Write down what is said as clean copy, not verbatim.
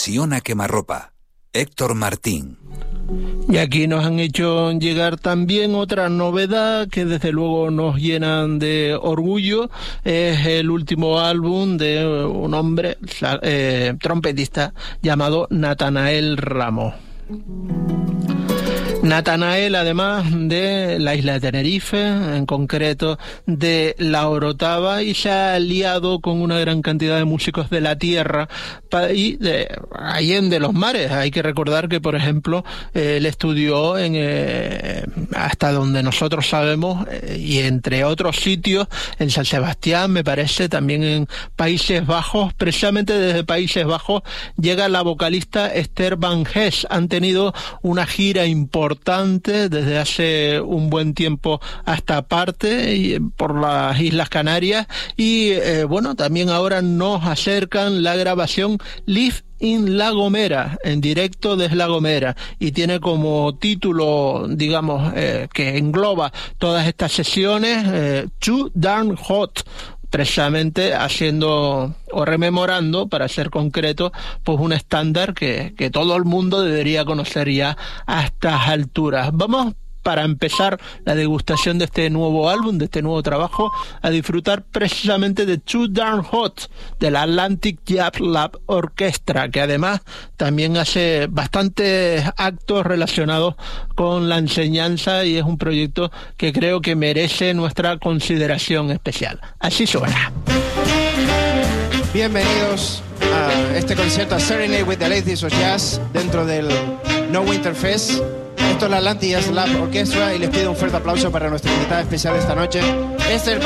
Pensión a Quemarropa. Héctor Martín. Y aquí nos han hecho llegar también otra novedad que desde luego nos llenan de orgullo. Es el último álbum de un hombre trompetista llamado Natanael Ramos. Natanael, además de la isla de Tenerife, en concreto de La Orotava, y se ha aliado con una gran cantidad de músicos de la tierra y de allende los mares. Hay que recordar que, por ejemplo, él estudió hasta donde nosotros sabemos, y entre otros sitios, en San Sebastián, me parece, también en Países Bajos. Precisamente desde Países Bajos llega la vocalista Esther Van Ges. Han tenido una gira importante desde hace un buen tiempo a esta parte por las Islas Canarias y bueno, también ahora nos acercan la grabación Live in La Gomera, en directo desde La Gomera, y tiene como título, digamos, que engloba todas estas sesiones, Too Darn Hot, precisamente haciendo o rememorando, para ser concreto, pues un estándar que todo el mundo debería conocer ya a estas alturas. Vamos, para empezar la degustación de este nuevo álbum, de este nuevo trabajo, a disfrutar precisamente de Too Darn Hot, de la Atlantic Jazz Lab Orchestra, que además también hace bastantes actos relacionados con la enseñanza y es un proyecto que creo que merece nuestra consideración especial. Así suena. Bienvenidos a este concierto, a Serenade with the Ladies of Jazz, dentro del No Winter Fest. Esto es la Atlantic Jazz Lab Orchestra y les pido un fuerte aplauso para nuestra invitada especial de esta noche, Esther